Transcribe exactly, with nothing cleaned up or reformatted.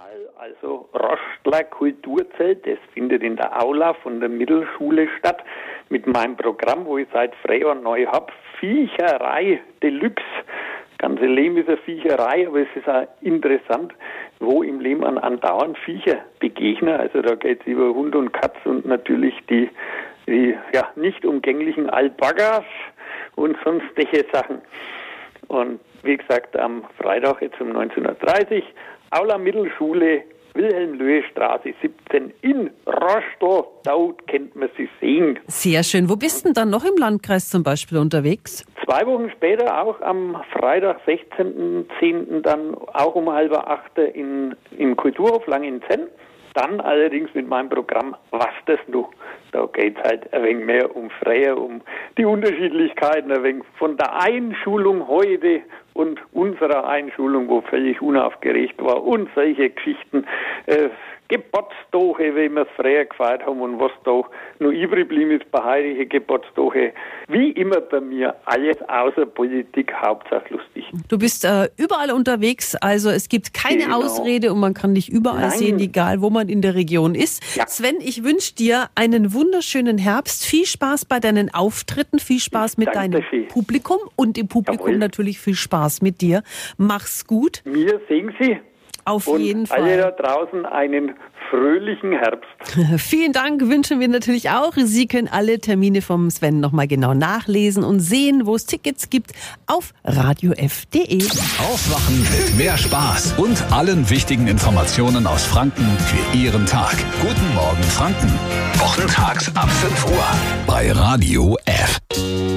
Mal, also Rostler Kulturzelt, das findet in der Aula von der Mittelschule statt, mit meinem Programm, wo ich seit Frühjahr neu habe, Viecherei Deluxe. Das ganze Leben ist eine Viecherei, aber es ist auch interessant, wo im Leben an andauernd Viecher begegnen. Also da geht es über Hund und Katz und natürlich die, die ja, nicht umgänglichen Alpakas und sonstige Sachen. Und wie gesagt, am Freitag jetzt um neunzehn Uhr dreißig, Aula Mittelschule, Wilhelm-Löhe-Straße siebzehn in Rostel. Dort kennt man sie sehen. Sehr schön. Wo bist du denn dann noch im Landkreis zum Beispiel unterwegs? Zwei Wochen später, auch am Freitag, sechzehnten zehnten dann auch um halb acht in, im Kulturhof Langenzenn. Dann allerdings mit meinem Programm Was das noch? Da geht es halt ein wenig mehr um Freier, um die Unterschiedlichkeiten, ein wenig von der Einschulung heute und unserer Einschulung, wo völlig unaufgeregt war und solche Geschichten. Äh, Geburtstage, wie wir es früher gefeiert haben und was da noch übrig geblieben ist bei heiligen Geburtstage. Wie immer bei mir, alles außer Politik, Hauptsache lustig. Du bist äh, überall unterwegs, also es gibt keine Genau. Ausrede und man kann dich überall Nein. sehen, egal wo man in der Region ist. Ja. Sven, ich wünsche dir einen wunderschönen Herbst, viel Spaß bei deinen Auftritten, viel Spaß mit Danke deinem schön. Publikum und im Publikum Jawohl. natürlich viel Spaß mit dir. Mach's gut, Mir sehen Sie. auf Und jeden alle da Fall. draußen einen fröhlichen Herbst. Vielen Dank wünschen wir natürlich auch. Sie können alle Termine vom Sven nochmal genau nachlesen und sehen, wo es Tickets gibt, auf radio f punkt de. Aufwachen mit mehr Spaß und allen wichtigen Informationen aus Franken für Ihren Tag. Guten Morgen Franken. Wochentags ab fünf Uhr bei Radio F.